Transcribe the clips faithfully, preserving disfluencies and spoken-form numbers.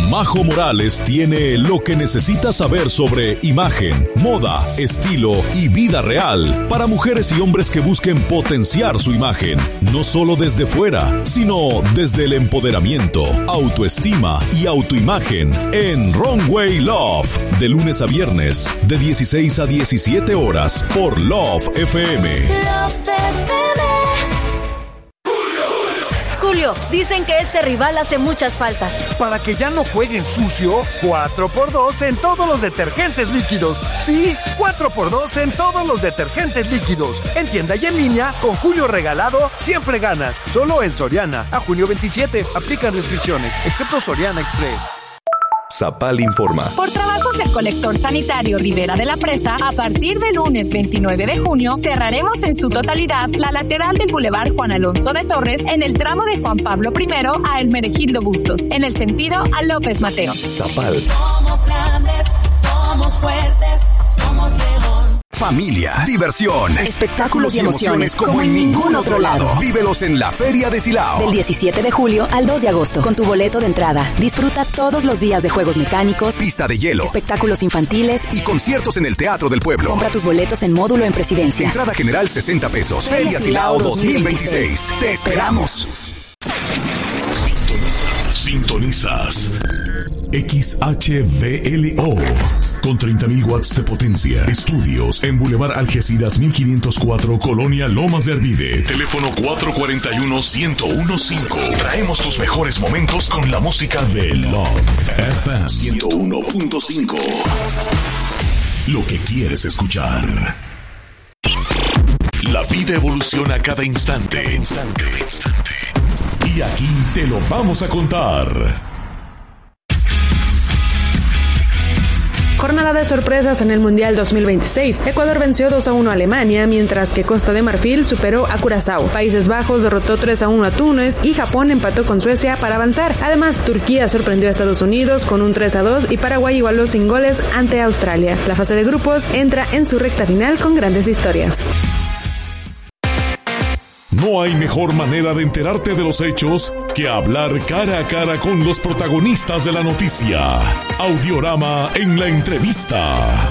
Majo Morales tiene lo que necesitas saber sobre imagen, moda, estilo y vida real para mujeres y hombres que busquen potenciar su imagen, no solo desde fuera, sino desde el empoderamiento, autoestima y autoimagen en Runway Love, de lunes a viernes, de dieciséis a diecisiete horas por Love F M. Love F M. Julio, dicen que este rival hace muchas faltas. Para que ya no jueguen sucio, cuatro por dos en todos los detergentes líquidos. Sí, cuatro por dos en todos los detergentes líquidos. En tienda y en línea, con Julio regalado, siempre ganas. Solo en Soriana. A junio veintisiete, aplican restricciones, excepto Soriana Express. Zapal informa. Por trabajos del colector sanitario Rivera de la Presa, a partir del lunes veintinueve de junio, cerraremos en su totalidad la lateral del Boulevard Juan Alonso de Torres en el tramo de Juan Pablo primero a Hermenegildo Bustos, en el sentido a López Mateos. Zapal. Somos grandes, somos fuertes, somos León. Familia, diversión, espectáculos y emociones como en ningún otro lado. Vívelos en la Feria de Silao. Del diecisiete de julio al dos de agosto, con tu boleto de entrada. Disfruta todos los días de juegos mecánicos, pista de hielo, espectáculos infantiles y conciertos en el Teatro del Pueblo. Compra tus boletos en módulo en Presidencia. Entrada general sesenta pesos. Feria, Feria Silao dos mil veintiséis. Te esperamos. Sintonizas. Sintonizas. X H V L O con treinta mil watts de potencia. Estudios en Boulevard Algeciras mil quinientos cuatro, Colonia Lomas de Arvide. Teléfono cuatro cuatro uno, uno cero uno cinco. Traemos tus mejores momentos con la música de Love F M ciento uno punto cinco. Lo que quieres escuchar. La vida evoluciona cada instante. Instante, instante. Y aquí te lo vamos a contar. Jornada de sorpresas en el Mundial dos mil veintiséis. Ecuador venció dos a uno a Alemania, mientras que Costa de Marfil superó a Curazao. Países Bajos derrotó tres a uno a Túnez y Japón empató con Suecia para avanzar. Además, Turquía sorprendió a Estados Unidos con un tres a dos y Paraguay igualó sin goles ante Australia. La fase de grupos entra en su recta final con grandes historias. No hay mejor manera de enterarte de los hechos que hablar cara a cara con los protagonistas de la noticia. Audiorama en la entrevista.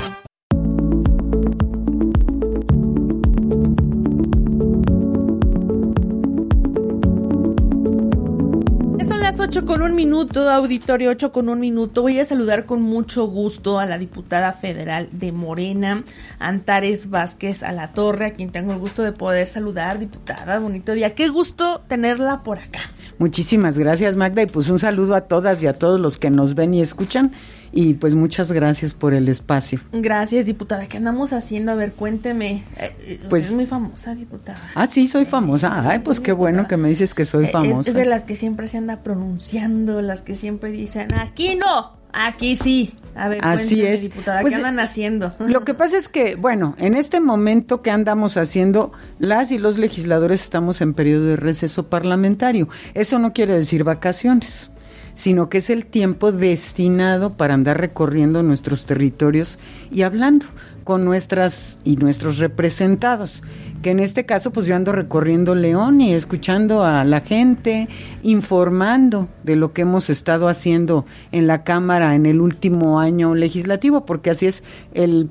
ocho con un minuto, auditorio, ocho con un minuto. Voy a saludar con mucho gusto a la diputada federal de Morena, Antares Vázquez Alatorre, a quien tengo el gusto de poder saludar. Diputada, bonito día. Qué gusto tenerla por acá. Muchísimas gracias, Magda, y pues un saludo a todas y a todos los que nos ven y escuchan. Y pues muchas gracias por el espacio. Gracias, diputada. ¿Qué andamos haciendo? A ver, cuénteme. Eh, usted pues, es muy famosa, diputada. Ah, sí, soy famosa. Ay, pues qué bueno que me dices que soy famosa. Es, es de las que siempre se anda pronunciando, las que siempre dicen, aquí no, aquí sí. A ver, así cuénteme, es. Diputada, pues, ¿qué andan haciendo? Lo que pasa es que, bueno, en este momento que andamos haciendo, las y los legisladores estamos en periodo de receso parlamentario. Eso no quiere decir vacaciones, sino que es el tiempo destinado para andar recorriendo nuestros territorios y hablando con nuestras y nuestros representados, que en este caso pues yo ando recorriendo León y escuchando a la gente, informando de lo que hemos estado haciendo en la Cámara en el último año legislativo, porque así es, el,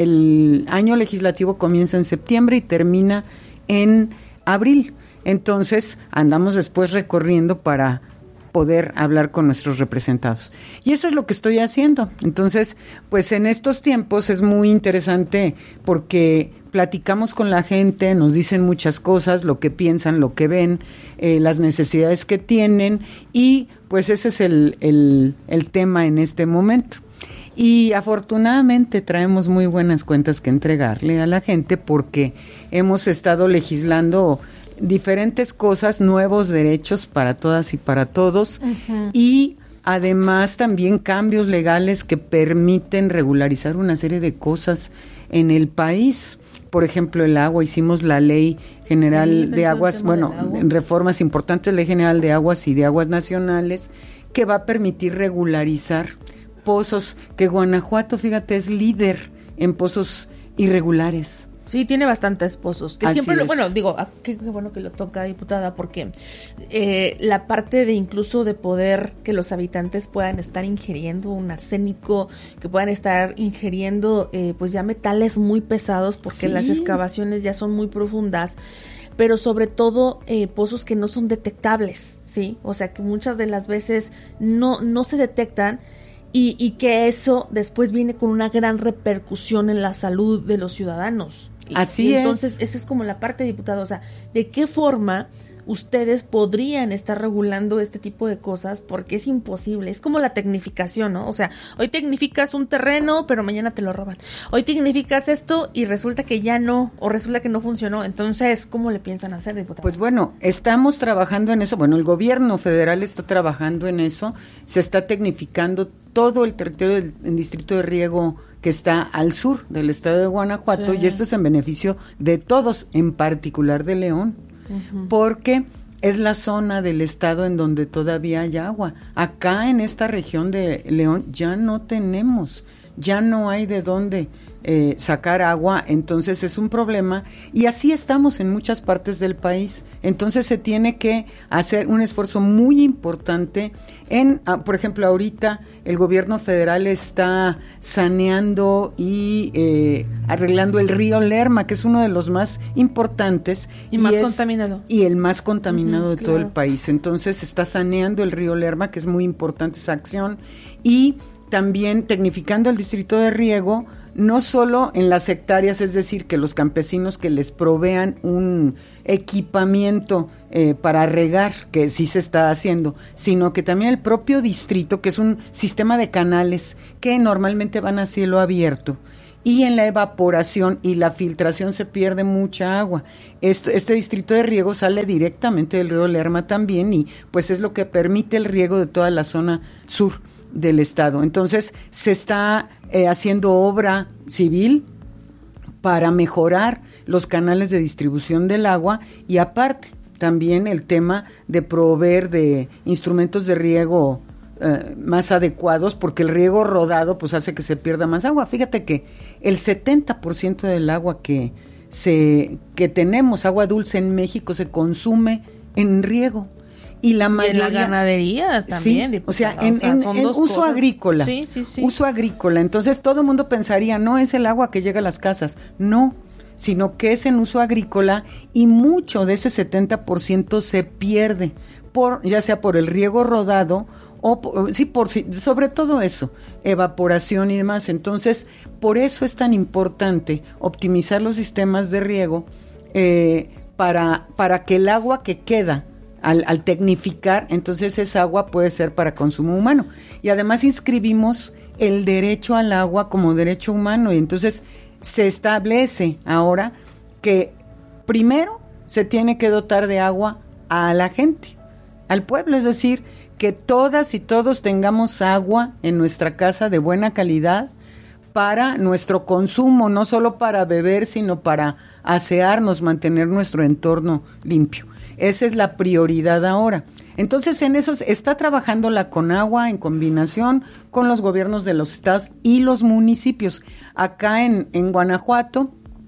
el año legislativo comienza en septiembre y termina en abril, entonces andamos después recorriendo para poder hablar con nuestros representados. Y eso es lo que estoy haciendo. Entonces, pues en estos tiempos es muy interesante porque platicamos con la gente, nos dicen muchas cosas, lo que piensan, lo que ven, eh, las necesidades que tienen y pues ese es el, el, el tema en este momento. Y afortunadamente traemos muy buenas cuentas que entregarle a la gente porque hemos estado legislando diferentes cosas, nuevos derechos para todas y para todos, uh-huh. y además también cambios legales que permiten regularizar una serie de cosas en el país. Por ejemplo, el agua, hicimos la Ley General sí, de Aguas, bueno, agua. reformas importantes, Ley General de Aguas y de Aguas Nacionales, que va a permitir regularizar pozos, que Guanajuato, fíjate, es líder en pozos irregulares. Sí, tiene bastantes pozos. Que Así siempre, lo, es. bueno, digo, ah, qué, qué bueno que lo toca, diputada, porque eh, la parte de incluso de poder que los habitantes puedan estar ingiriendo un arsénico, que puedan estar ingiriendo eh, pues ya metales muy pesados, porque Sí. las excavaciones ya son muy profundas, pero sobre todo eh, pozos que no son detectables, ¿sí? O sea, que muchas de las veces no, no se detectan. Y, y que eso después viene con una gran repercusión en la salud de los ciudadanos. Y, Así y es. entonces, esa es como la parte, diputado. O sea, ¿de qué forma ustedes podrían estar regulando este tipo de cosas? Porque es imposible. Es como la tecnificación, ¿no? O sea, hoy tecnificas un terreno, pero mañana te lo roban. Hoy tecnificas esto y resulta que ya no, o resulta que no funcionó. Entonces, ¿cómo le piensan hacer, diputado? Pues bueno, estamos trabajando en eso. Bueno, el gobierno federal está trabajando en eso. Se está tecnificando todo el territorio del el distrito de riego que está al sur del estado de Guanajuato, Sí. y esto es en beneficio de todos, en particular de León, Uh-huh. porque es la zona del estado en donde todavía hay agua. Acá en esta región de León ya no tenemos, ya no hay de dónde eh, sacar agua, entonces es un problema, y así estamos en muchas partes del país. Entonces se tiene que hacer un esfuerzo muy importante en, ah, por ejemplo, ahorita el gobierno federal está saneando y eh, arreglando el río Lerma, que es uno de los más importantes Y más es- contaminado. y el más contaminado Ujú, de todo el claro. país. Entonces se está saneando el río Lerma, que es muy importante esa acción, y también tecnificando el distrito de riego, no solo en las hectáreas, es decir, que los campesinos que les provean un equipamiento eh, para regar, que sí se está haciendo, sino que también el propio distrito, que es un sistema de canales que normalmente van a cielo abierto, y en la evaporación y la filtración se pierde mucha agua. Esto, este distrito de riego sale directamente del río Lerma también, y pues es lo que permite el riego de toda la zona sur del estado. Entonces se está eh, haciendo obra civil para mejorar los canales de distribución del agua, y aparte también el tema de proveer de instrumentos de riego eh, más adecuados, porque el riego rodado pues hace que se pierda más agua. Fíjate que el setenta por ciento del agua que se que tenemos, agua dulce en México, se consume en riego. Y la Y en mayoría, la ganadería también, sí, diputada. o sea, en, O sea, en- son en dos uso cosas. agrícola, Sí, sí, sí. uso agrícola. Entonces todo el mundo pensaría, no es el agua que llega a las casas, no, sino que es en uso agrícola, y mucho de ese setenta por ciento se pierde, por ya sea por el riego rodado o por- sí, por sí, sobre todo eso, evaporación y demás. Entonces, por eso es tan importante optimizar los sistemas de riego eh, para, para que el agua que queda Al, al tecnificar, entonces esa agua puede ser para consumo humano. Y además inscribimos el derecho al agua como derecho humano, y entonces se establece ahora que primero se tiene que dotar de agua a la gente, al pueblo, es decir, que todas y todos tengamos agua en nuestra casa de buena calidad para nuestro consumo, no solo para beber, sino para asearnos, mantener nuestro entorno limpio. Esa es la prioridad ahora. Entonces, en eso está trabajando la Conagua en combinación con los gobiernos de los estados y los municipios. Acá en, en Guanajuato,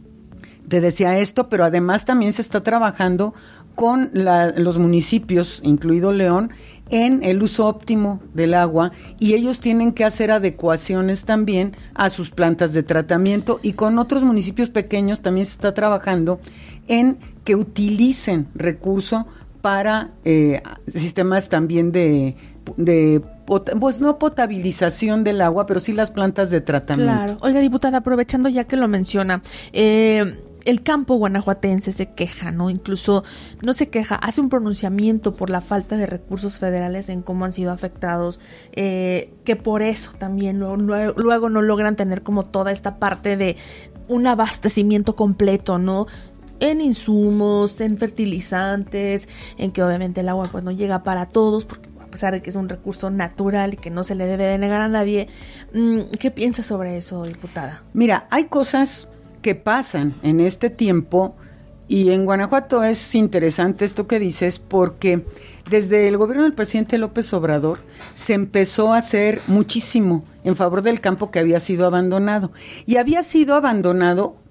te decía esto, pero además también se está trabajando con la, los municipios, incluido León, en el uso óptimo del agua, y ellos tienen que hacer adecuaciones también a sus plantas de tratamiento, y con otros municipios pequeños también se está trabajando en que utilicen recurso para eh, sistemas también de, de pot- pues no potabilización del agua, pero sí las plantas de tratamiento. Claro. Oiga, diputada, aprovechando ya que lo menciona, eh, el campo guanajuatense se queja, ¿no? Incluso no se queja, hace un pronunciamiento por la falta de recursos federales en cómo han sido afectados, eh, que por eso también lo- luego, luego no logran tener como toda esta parte de un abastecimiento completo, ¿no? En insumos, en fertilizantes, en que obviamente el agua pues no llega para todos, porque a pesar de que es un recurso natural y que no se le debe de negar a nadie. ¿Qué piensa sobre eso, diputada? Mira, hay cosas que pasan en este tiempo, y en Guanajuato es interesante esto que dices, porque desde el gobierno del presidente López Obrador se empezó a hacer muchísimo en favor del campo que había sido abandonado, y había sido abandonado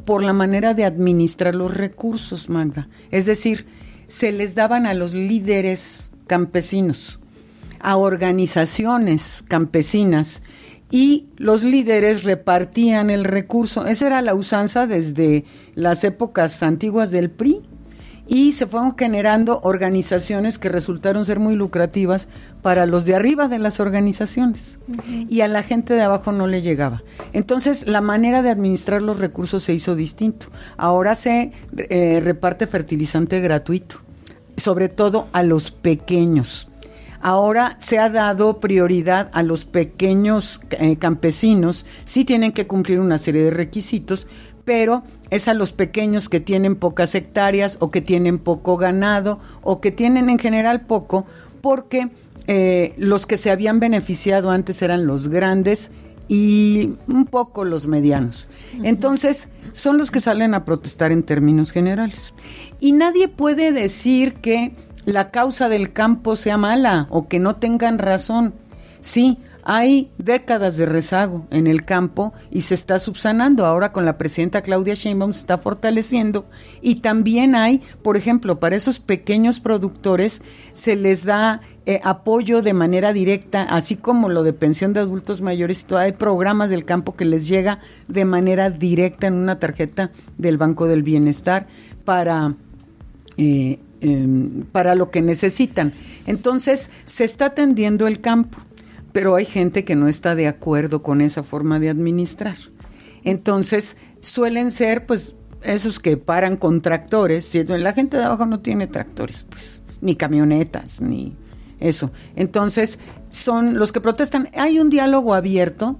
por la manera de administrar los recursos, Magda. Es decir, se les daban a los líderes campesinos, a organizaciones campesinas, y los líderes repartían el recurso. Esa era la usanza desde las épocas antiguas del P R I, y se fueron generando organizaciones que resultaron ser muy lucrativas para los de arriba de las organizaciones, uh-huh. y a la gente de abajo no le llegaba. Entonces, la manera de administrar los recursos se hizo distinto. Ahora se eh, reparte fertilizante gratuito, sobre todo a los pequeños. Ahora se ha dado prioridad a los pequeños eh, campesinos. Sí tienen que cumplir una serie de requisitos, pero es a los pequeños que tienen pocas hectáreas o que tienen poco ganado o que tienen en general poco, porque eh, los que se habían beneficiado antes eran los grandes y un poco los medianos. Entonces, son los que salen a protestar en términos generales. Y nadie puede decir que la causa del campo sea mala o que no tengan razón. Sí, hay décadas de rezago en el campo y se está subsanando. Ahora con la presidenta Claudia Sheinbaum se está fortaleciendo, y también hay, por ejemplo, para esos pequeños productores se les da eh, apoyo de manera directa, así como lo de pensión de adultos mayores. Hay programas del campo que les llega de manera directa en una tarjeta del Banco del Bienestar para eh, eh, para lo que necesitan. Entonces se está atendiendo el campo, pero hay gente que no está de acuerdo con esa forma de administrar. Entonces, suelen ser, pues, esos que paran con tractores. La gente de abajo no tiene tractores, pues, ni camionetas, ni eso. Entonces, son los que protestan. Hay un diálogo abierto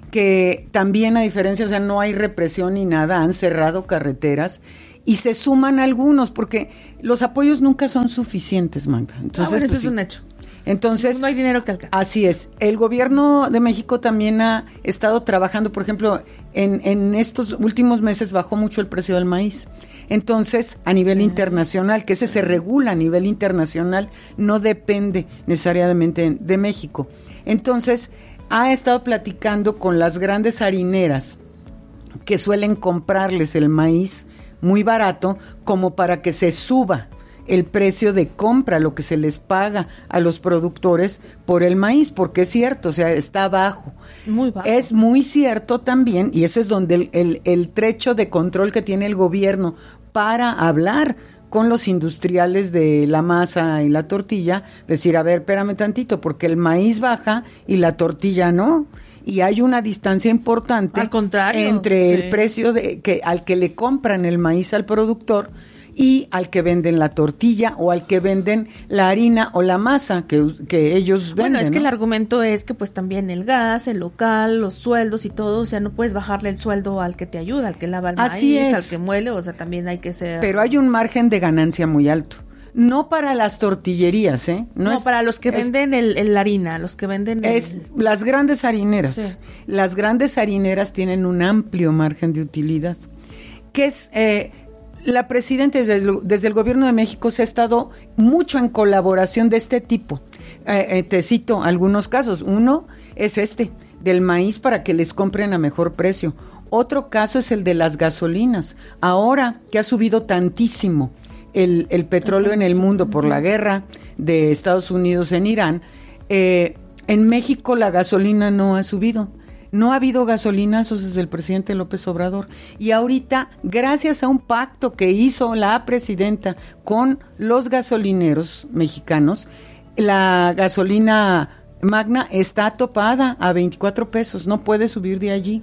que también, a diferencia, o sea, no hay represión ni nada, han cerrado carreteras y se suman algunos, porque los apoyos nunca son suficientes, Magda. Entonces, ah, bueno, pues, eso es un hecho. Entonces, no hay dinero que alcance. Así es. El gobierno de México también ha estado trabajando, por ejemplo, en, en estos últimos meses bajó mucho el precio del maíz. Entonces, a nivel sí. internacional, que ese se regula a nivel internacional, no depende necesariamente de México. Entonces, ha estado platicando con las grandes harineras que suelen comprarles el maíz muy barato, como para que se suba el precio de compra, lo que se les paga a los productores por el maíz, porque es cierto, o sea, está bajo. Muy bajo. Es muy cierto también, y eso es donde el, el, el trecho de control que tiene el gobierno para hablar con los industriales de la masa y la tortilla, decir, a ver, espérame tantito, porque el maíz baja y la tortilla no. Y hay una distancia importante al contrario, entre sí. el precio de que al que le compran el maíz al productor y al que venden la tortilla o al que venden la harina o la masa que, que ellos venden. Bueno, es que ¿no? el argumento es que pues también el gas, el local, los sueldos y todo, o sea, no puedes bajarle el sueldo al que te ayuda, al que lava el Así maíz, es. al que muele, o sea, también hay que ser... Pero hay un margen de ganancia muy alto. No para las tortillerías, ¿eh? No, no es, para los que es, venden el, el harina, los que venden... El... Es las grandes harineras. Sí. Las grandes harineras tienen un amplio margen de utilidad. Que es... Eh, la presidenta desde, desde el gobierno de México se ha estado mucho en colaboración de este tipo. Eh, eh, te cito algunos casos. Uno es este, del maíz para que les compren a mejor precio. Otro caso es el de las gasolinas. Ahora que ha subido tantísimo el, el petróleo en el mundo por la guerra de Estados Unidos en Irán, eh, en México la gasolina no ha subido. No ha habido gasolinazos desde el presidente López Obrador. Y ahorita, gracias a un pacto que hizo la presidenta con los gasolineros mexicanos, la gasolina magna está topada a veinticuatro pesos, no puede subir de allí.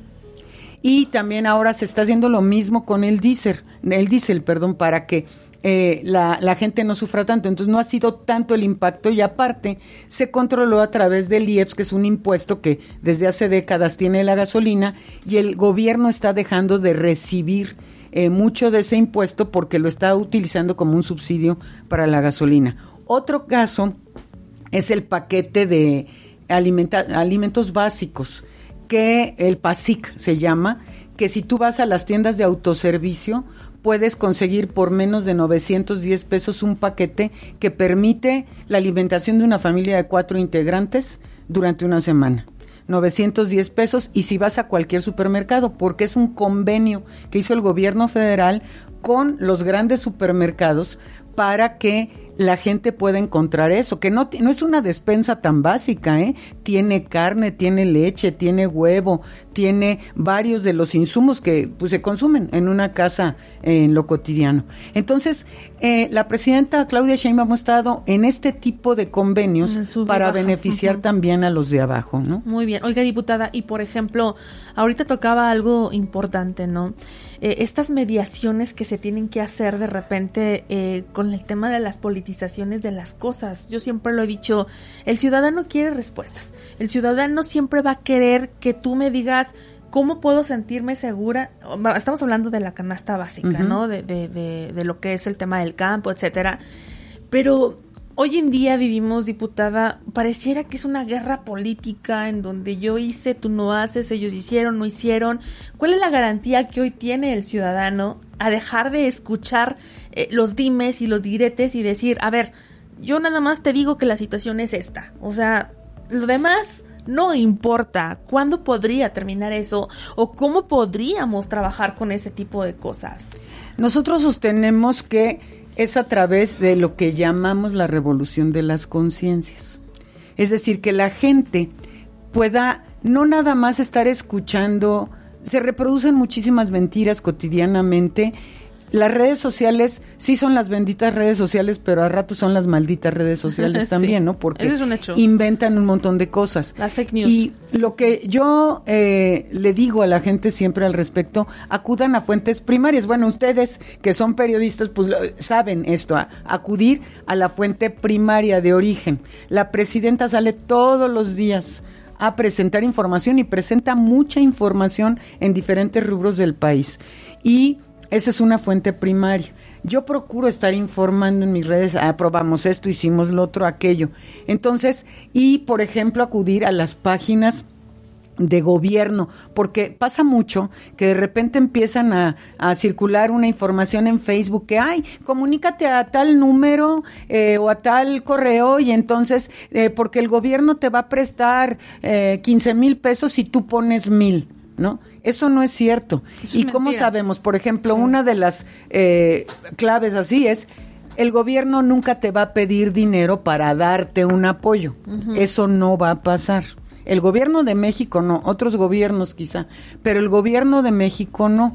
Y también ahora se está haciendo lo mismo con el diésel, el diésel, perdón, para que Eh, la, la gente no sufra tanto. Entonces no ha sido tanto el impacto, y aparte se controló a través del I E P S, que es un impuesto que desde hace décadas tiene la gasolina, y el gobierno está dejando de recibir eh, mucho de ese impuesto porque lo está utilizando como un subsidio para la gasolina. Otro caso es el paquete de alimenta- alimentos básicos, que el PASIC se llama, que si tú vas a las tiendas de autoservicio puedes conseguir por menos de novecientos diez pesos un paquete que permite la alimentación de una familia de cuatro integrantes durante una semana. novecientos diez pesos, y si vas a cualquier supermercado, porque es un convenio que hizo el gobierno federal con los grandes supermercados para que la gente pueda encontrar eso, que no, no es una despensa tan básica, ¿eh? Tiene carne, tiene leche, tiene huevo, tiene varios de los insumos que pues, se consumen en una casa eh, en lo cotidiano. Entonces, eh, la presidenta Claudia Sheinbaum ha estado en este tipo de convenios para baja. beneficiar uh-huh. también a los de abajo, ¿no? Muy bien. Oiga, diputada, y por ejemplo, ahorita tocaba algo importante, ¿no? Eh, estas mediaciones que se tienen que hacer de repente eh, con el tema de las politizaciones de las cosas. Yo siempre lo he dicho, el ciudadano quiere respuestas. El ciudadano siempre va a querer que tú me digas cómo puedo sentirme segura. Estamos hablando de la canasta básica, uh-huh. ¿no? De, de, de, de lo que es el tema del campo, etcétera. Pero hoy en día vivimos, diputada, pareciera que es una guerra política en donde yo hice, tú no haces, ellos hicieron, no hicieron. ¿Cuál es la garantía que hoy tiene el ciudadano a dejar de escuchar eh, los dimes y los diretes y decir, a ver, yo nada más te digo que la situación es esta? O sea, lo demás no importa. ¿Cuándo podría terminar eso? ¿O cómo podríamos trabajar con ese tipo de cosas? Nosotros sostenemos que es a través de lo que llamamos la revolución de las conciencias. Es decir, que la gente pueda no nada más estar escuchando, se reproducen muchísimas mentiras cotidianamente. Las redes sociales sí son las benditas redes sociales, pero a ratos son las malditas redes sociales también, sí, ¿no? Porque eso es un hecho. Inventan un montón de cosas. Las fake news. Y lo que yo eh, le digo a la gente siempre al respecto, acudan a fuentes primarias. Bueno, ustedes que son periodistas, pues lo, saben esto, a, acudir a la fuente primaria de origen. La presidenta sale todos los días a presentar información y presenta mucha información en diferentes rubros del país. Y esa es una fuente primaria. Yo procuro estar informando en mis redes, aprobamos esto, hicimos lo otro, aquello. Entonces, y por ejemplo, acudir a las páginas de gobierno, porque pasa mucho que de repente empiezan a, a circular una información en Facebook que, ay, comunícate a tal número eh, o a tal correo y entonces, eh, porque el gobierno te va a prestar eh, quince mil pesos si tú pones mil, ¿no? Eso no es cierto. Eso ¿Y es cómo mentira. Sabemos? Por ejemplo, sí. una de las eh, claves así es, el gobierno nunca te va a pedir dinero para darte un apoyo. Uh-huh. Eso no va a pasar. El gobierno de México no, otros gobiernos quizá, pero el gobierno de México no.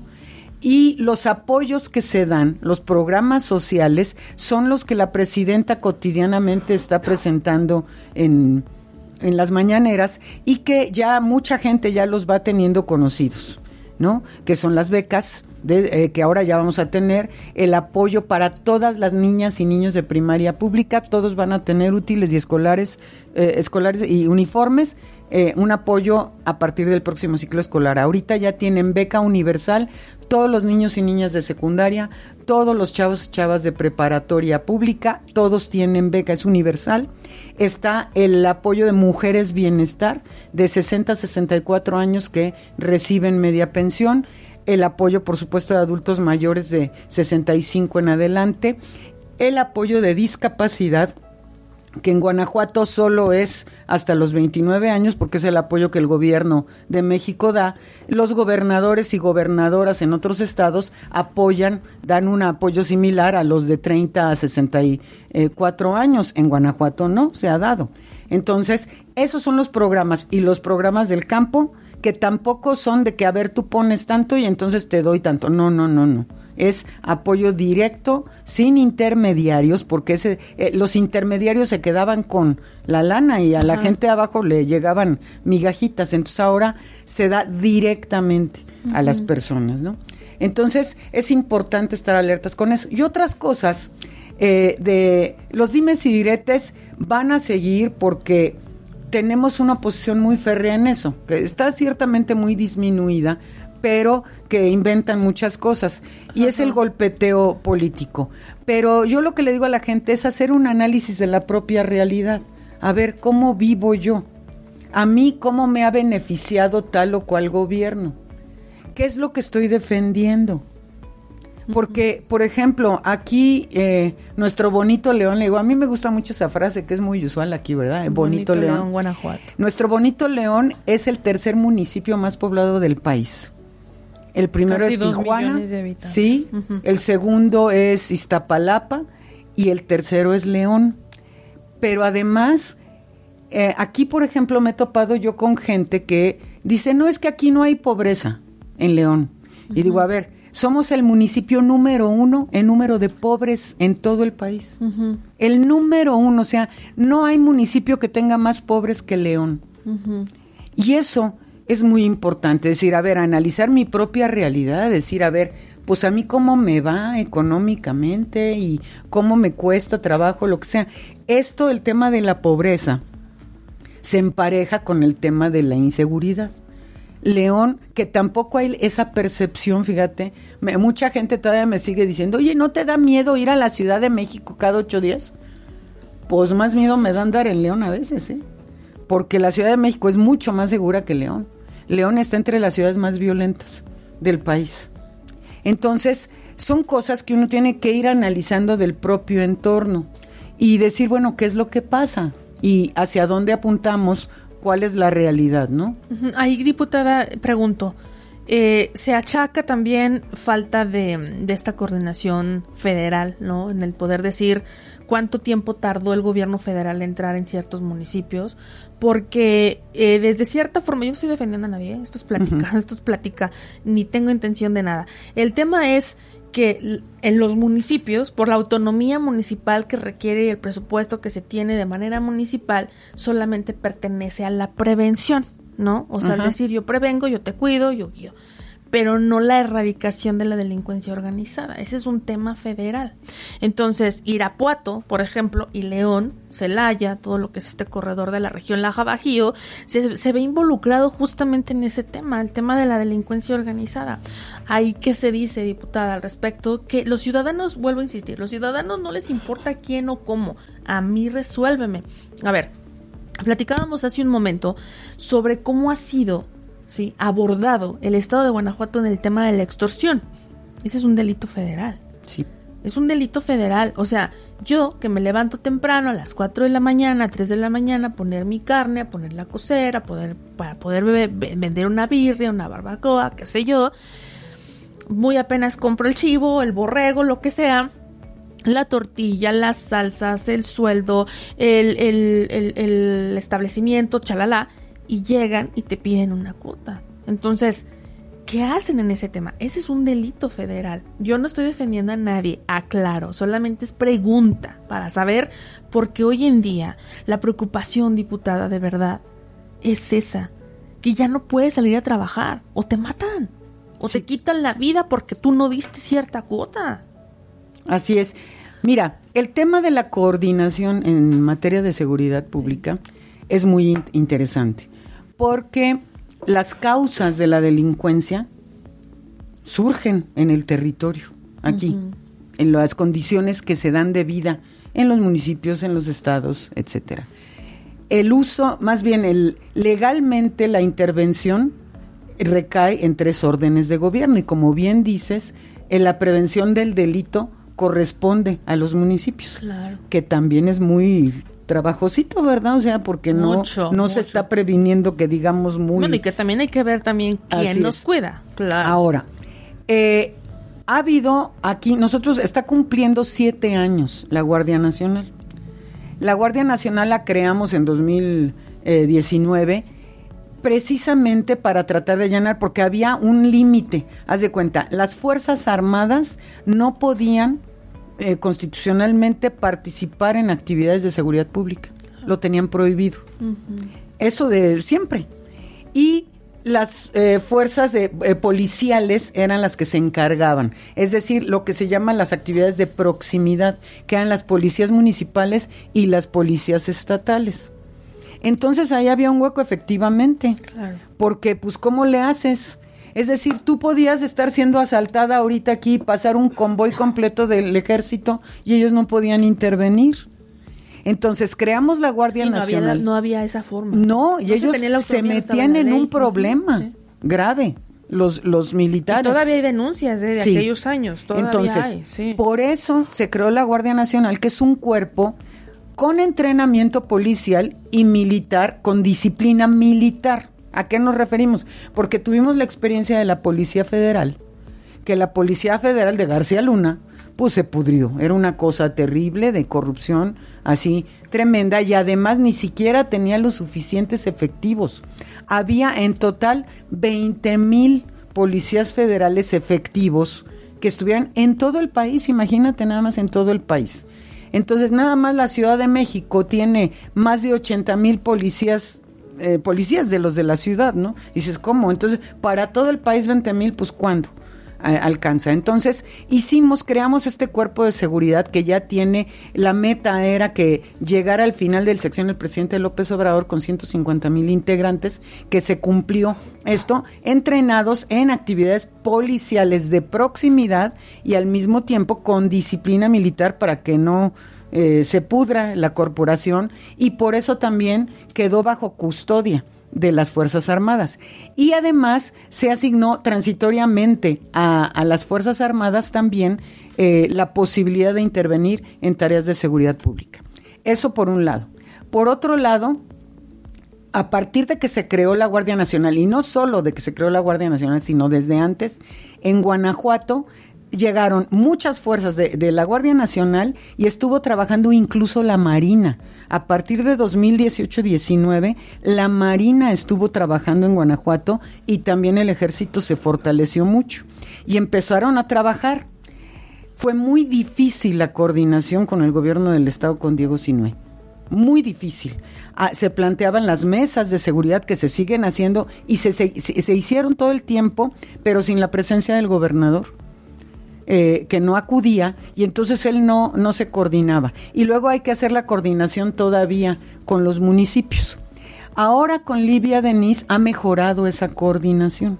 Y los apoyos que se dan, los programas sociales, son los que la presidenta cotidianamente está presentando en en las mañaneras y que ya mucha gente ya los va teniendo conocidos, ¿no? Que son las becas, de, eh, que ahora ya vamos a tener, el apoyo para todas las niñas y niños de primaria pública, todos van a tener útiles y escolares, eh, escolares y uniformes, eh, un apoyo a partir del próximo ciclo escolar. Ahorita ya tienen beca universal todos los niños y niñas de secundaria, todos los chavos y chavas de preparatoria pública, todos tienen beca, es universal. Está el apoyo de Mujeres Bienestar de sesenta a sesenta y cuatro años que reciben media pensión, el apoyo por supuesto de adultos mayores de sesenta y cinco en adelante, el apoyo de discapacidad que en Guanajuato solo es hasta los veintinueve años, porque es el apoyo que el gobierno de México da. Los gobernadores y gobernadoras en otros estados apoyan, dan un apoyo similar a los de treinta a sesenta y cuatro años. En Guanajuato no se ha dado. Entonces, esos son los programas, y los programas del campo, que tampoco son de que, a ver, tú pones tanto y entonces te doy tanto. No, no, no, no. Es apoyo directo, sin intermediarios, porque ese, eh, los intermediarios se quedaban con la lana y a Ajá. la gente abajo le llegaban migajitas. Entonces ahora se da directamente uh-huh. a las personas, ¿no? Entonces es importante estar alertas con eso. Y otras cosas, eh, de los dimes y diretes van a seguir porque tenemos una posición muy férrea en eso, que está ciertamente muy disminuida, pero que inventan muchas cosas, y Ajá. es el golpeteo político. Pero yo lo que le digo a la gente es hacer un análisis de la propia realidad, a ver cómo vivo yo, a mí cómo me ha beneficiado tal o cual gobierno, qué es lo que estoy defendiendo. Porque, por ejemplo, aquí eh, nuestro bonito León, le digo, a mí me gusta mucho esa frase que es muy usual aquí, ¿verdad? Bonito, bonito León. León, Guanajuato. Nuestro bonito León es el tercer municipio más poblado del país. El primero Casi es Tijuana, sí, uh-huh. El segundo es Iztapalapa y el tercero es León. Pero además, eh, aquí, por ejemplo, me he topado yo con gente que dice, no, es que aquí no hay pobreza en León. Uh-huh. Y digo, a ver, somos el municipio número uno en número de pobres en todo el país. Uh-huh. El número uno, o sea, no hay municipio que tenga más pobres que León. Uh-huh. Y eso es muy importante, decir, a ver, analizar mi propia realidad, decir, a ver, pues a mí cómo me va económicamente y cómo me cuesta trabajo, lo que sea. Esto, el tema de la pobreza, se empareja con el tema de la inseguridad. León, que tampoco hay esa percepción, fíjate, me, mucha gente todavía me sigue diciendo, oye, ¿no te da miedo ir a la Ciudad de México cada ocho días? Pues más miedo me da andar en León a veces, ¿eh? Porque la Ciudad de México es mucho más segura que León. León está entre las ciudades más violentas del país. Entonces, son cosas que uno tiene que ir analizando del propio entorno y decir, bueno, ¿qué es lo que pasa? Y hacia dónde apuntamos, cuál es la realidad, ¿no? Ahí, diputada, pregunto, eh, ¿se achaca también falta de, de esta coordinación federal, ¿no? En el poder decir cuánto tiempo tardó el gobierno federal en entrar en ciertos municipios, porque eh, desde cierta forma, yo no estoy defendiendo a nadie, ¿eh? Esto es plática, uh-huh. esto es plática, ni tengo intención de nada. El tema es que en los municipios, por la autonomía municipal que requiere y el presupuesto que se tiene de manera municipal, solamente pertenece a la prevención, ¿no? O sea, uh-huh. al decir yo prevengo, yo te cuido, yo guío, pero no la erradicación de la delincuencia organizada. Ese es un tema federal. Entonces, Irapuato, por ejemplo, y León, Celaya, todo lo que es este corredor de la región Laja-Bajío, se, se ve involucrado justamente en ese tema, el tema de la delincuencia organizada. Ahí que se dice, diputada, al respecto, que los ciudadanos, vuelvo a insistir, los ciudadanos no les importa quién o cómo, a mí resuélveme. A ver, platicábamos hace un momento sobre cómo ha sido sí, abordado el estado de Guanajuato en el tema de la extorsión. Ese es un delito federal. Sí. Es un delito federal. O sea, yo que me levanto temprano a las cuatro de la mañana, a tres de la mañana, a poner mi carne, a poner la cocer, a poder, para poder bebe, vender una birria, una barbacoa, qué sé yo, muy apenas compro el chivo, el borrego, lo que sea, la tortilla, las salsas, el sueldo, el, el, el, el establecimiento, chalala, y llegan y te piden una cuota. Entonces, ¿qué hacen en ese tema? Ese es un delito federal. Yo no estoy defendiendo a nadie, aclaro, solamente es pregunta para saber, porque hoy en día la preocupación, diputada, de verdad, es esa, que ya no puedes salir a trabajar, o te matan, o sí. te quitan la vida porque tú no diste cierta cuota. Así es. Mira, el tema de la coordinación en materia de seguridad pública sí. es muy interesante, porque las causas de la delincuencia surgen en el territorio, aquí, uh-huh. en las condiciones que se dan de vida en los municipios, en los estados, etcétera. El uso, más bien, el legalmente la intervención recae en tres órdenes de gobierno y, como bien dices, en la prevención del delito corresponde a los municipios, claro. que también es muy trabajosito, ¿verdad? O sea, porque mucho, no, no mucho. se está previniendo que digamos muy... Bueno, y que también hay que ver también quién Así nos es. cuida, claro. Ahora, eh, ha habido aquí, nosotros está cumpliendo siete años la Guardia Nacional. La Guardia Nacional la creamos en dos mil diecinueve precisamente para tratar de allanar, porque había un límite. Haz de cuenta, las Fuerzas Armadas no podían Eh, constitucionalmente participar en actividades de seguridad pública, lo tenían prohibido, uh-huh. eso de siempre, y las eh, fuerzas de, eh, policiales eran las que se encargaban, es decir, lo que se llaman las actividades de proximidad, que eran las policías municipales y las policías estatales. Entonces ahí había un hueco efectivamente, claro. porque pues ¿cómo le haces? Es decir, tú podías estar siendo asaltada ahorita aquí, pasar un convoy completo del ejército y ellos no podían intervenir. Entonces creamos la Guardia sí, no Nacional. Había la, no había esa forma. No, y no ellos se, se metían en un problema sí. grave, los, los militares. Y todavía hay denuncias ¿eh? de sí. aquellos años, todavía Entonces, hay. Sí. Por eso se creó la Guardia Nacional, que es un cuerpo con entrenamiento policial y militar, con disciplina militar. ¿A qué nos referimos? Porque tuvimos la experiencia de la Policía Federal, que la Policía Federal de García Luna, pues se pudrió. Era una cosa terrible de corrupción, así tremenda, y además ni siquiera tenía los suficientes efectivos. Había en total veinte mil policías federales efectivos que estuvieran en todo el país, imagínate nada más en todo el país. Entonces nada más la Ciudad de México tiene más de ochenta mil policías Eh, policías de los de la ciudad, ¿no? Dices, ¿cómo? Entonces, para todo el país veinte mil, pues ¿cuándo eh, alcanza? Entonces, hicimos, creamos este cuerpo de seguridad que ya tiene, la meta era que llegara al final del sexenio el presidente López Obrador con ciento cincuenta mil integrantes, que se cumplió esto, entrenados en actividades policiales de proximidad y al mismo tiempo con disciplina militar para que no Eh, se pudra la corporación, y por eso también quedó bajo custodia de las Fuerzas Armadas. Y además se asignó transitoriamente a, a las Fuerzas Armadas también eh, la posibilidad de intervenir en tareas de seguridad pública. Eso por un lado. Por otro lado, a partir de que se creó la Guardia Nacional, y no solo de que se creó la Guardia Nacional, sino desde antes, en Guanajuato llegaron muchas fuerzas de, de la Guardia Nacional y estuvo trabajando incluso la Marina. A partir de dos mil dieciocho diecinueve, la Marina estuvo trabajando en Guanajuato y también el Ejército se fortaleció mucho y empezaron a trabajar. Fue muy difícil la coordinación con el gobierno del Estado, con Diego Sinue. Muy difícil. Ah, se planteaban las mesas de seguridad que se siguen haciendo y se, se, se hicieron todo el tiempo, pero sin la presencia del gobernador. Eh, que no acudía, y entonces él no, no se coordinaba. Y luego hay que hacer la coordinación todavía con los municipios. Ahora con Livia Denis ha mejorado esa coordinación.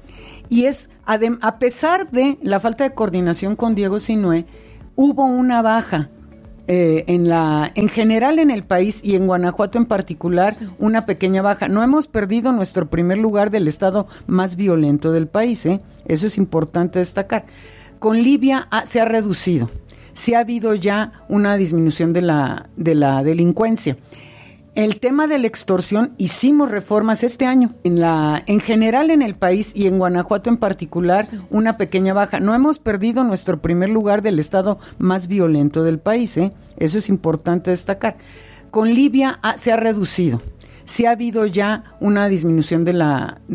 Y es, a pesar de la falta de coordinación con Diego Sinue, hubo una baja eh, en la, en general en el país y en Guanajuato en particular, sí. Una pequeña baja. No hemos perdido nuestro primer lugar del estado más violento del país, ¿eh? Eso es importante destacar. Con Livia ha, se ha reducido, sí ha habido ya una disminución de la, de la delincuencia. El tema de la extorsión, hicimos reformas este año, en, la, en general en el país y en Guanajuato en particular, sí. Una pequeña baja. No hemos perdido nuestro primer lugar del estado más violento del país, ¿eh? Eso es importante destacar. Con Livia ha, se ha reducido, sí ha habido ya una disminución de la